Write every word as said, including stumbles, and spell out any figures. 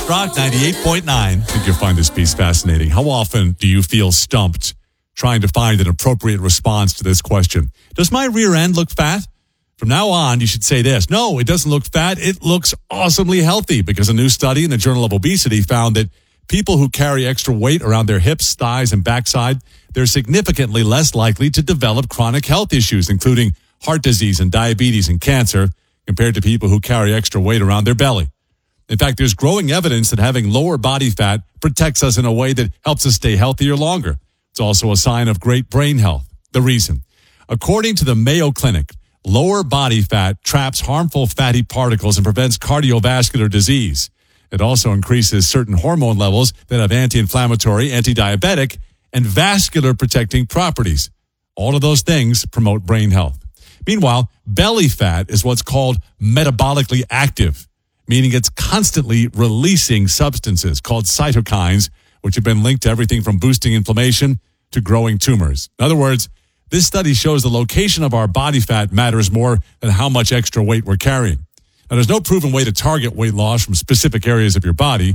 Rock ninety-eight point nine. I think you'll find this piece fascinating. How often do you feel stumped trying to find an appropriate response to this question? Does my rear end look fat? From now on, you should say this. No, it doesn't look fat. It looks awesomely healthy, because a new study in the Journal of Obesity found that people who carry extra weight around their hips, thighs, and backside, they're significantly less likely to develop chronic health issues, including heart disease and diabetes and cancer, compared to people who carry extra weight around their belly. In fact, there's growing evidence that having lower body fat protects us in a way that helps us stay healthier longer. It's also a sign of great brain health. The reason, according to the Mayo Clinic, lower body fat traps harmful fatty particles and prevents cardiovascular disease. It also increases certain hormone levels that have anti-inflammatory, anti-diabetic, and vascular protecting properties. All of those things promote brain health. Meanwhile, belly fat is what's called metabolically active, meaning it's constantly releasing substances called cytokines, which have been linked to everything from boosting inflammation to growing tumors. In other words, this study shows the location of our body fat matters more than how much extra weight we're carrying. Now, there's no proven way to target weight loss from specific areas of your body.